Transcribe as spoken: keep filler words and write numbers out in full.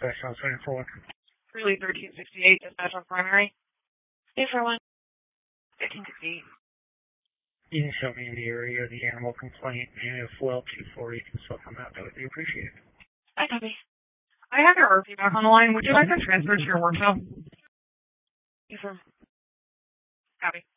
Dispatch twenty-four. Relay thirteen sixty-eight, dispatch on primary. Eight four one. fifteen sixty-eight. You can show me in the area of the animal complaint, and if well two four you can still come out, that would be appreciated. I copy. I have your R P back on the line. Would you like to transfer to your work cell? Confirm. Copy.